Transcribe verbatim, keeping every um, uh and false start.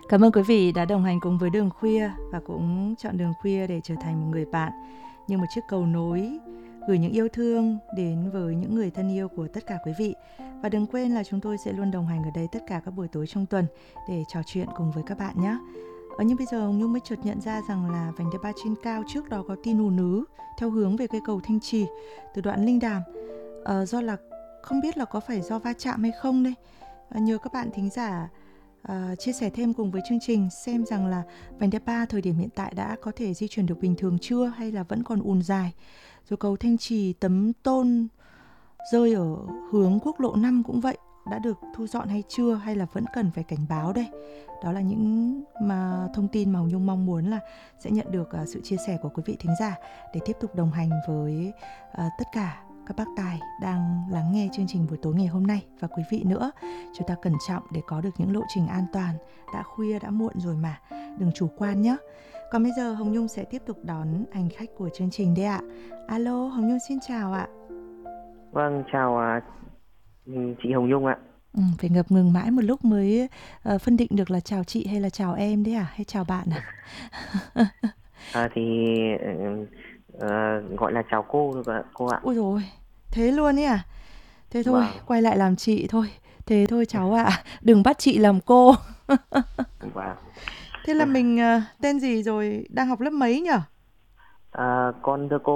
Cảm ơn quý vị đã đồng hành cùng với Đường Khuya và cũng chọn Đường Khuya để trở thành một người bạn, như một chiếc cầu nối gửi những yêu thương đến với những người thân yêu của tất cả quý vị. Và đừng quên là chúng tôi sẽ luôn đồng hành ở đây tất cả các buổi tối trong tuần để trò chuyện cùng với các bạn nhé. Ở nhưng bây giờ Hồng Nhung mới chợt nhận ra rằng là vành đai ba trên cao trước đó có tin ùn ứ theo hướng về cây cầu Thanh Trì từ đoạn Linh Đàm. Ờ, do là không biết là có phải do va chạm hay không đây. À, nhờ các bạn thính giả uh, chia sẻ thêm cùng với chương trình xem rằng là vành đai ba thời điểm hiện tại đã có thể di chuyển được bình thường chưa, hay là vẫn còn ùn dài. Rồi cầu Thanh Trì Tấm Tôn rơi ở hướng quốc lộ năm cũng vậy, đã được thu dọn hay chưa, hay là vẫn cần phải cảnh báo đây. Đó là những mà thông tin mà Hồng Nhung mong muốn là sẽ nhận được uh, sự chia sẻ của quý vị thính giả để tiếp tục đồng hành với uh, tất cả các bác tài đang lắng nghe chương trình buổi tối ngày hôm nay. Và quý vị nữa, chúng ta cẩn trọng để có được những lộ trình an toàn. Đã khuya đã muộn rồi mà, đừng chủ quan nhé. Còn bây giờ Hồng Nhung sẽ tiếp tục đón hành khách của chương trình đây ạ. Alo, Hồng Nhung xin chào ạ. Vâng, chào chị Hồng Nhung ạ. Ừ, phải ngập ngừng mãi một lúc mới uh, phân định được là chào chị hay là chào em đấy à, hay chào bạn à? à thì uh, gọi là chào cô được ạ, cô ạ. Ôi rồi, thế luôn ấy à? Thế thôi, Vâng. quay lại làm chị thôi. Thế thôi cháu ạ, à. Đừng bắt chị làm cô. Vâng. Thế là mình uh, tên gì rồi, đang học lớp mấy nhỉ? À, con thưa cô